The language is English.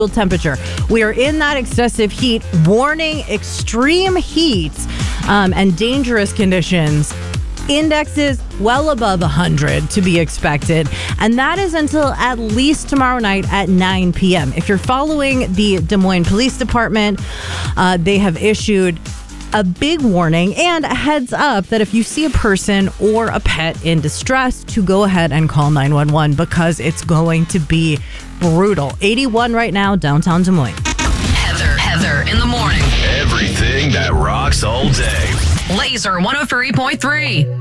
temperature. We are in that excessive heat warning, extreme heat, and dangerous conditions. Indexes well above 100 to be expected. And that is until at least tomorrow night at 9 p.m. If you're following the Des Moines Police Department, they have issued a big warning and a heads up that if you see a person or a pet in distress, to go ahead and call 911 because it's going to be brutal. 81 right now, downtown Des Moines. Heather in the morning. Everything that rocks all day. Laser 103.3.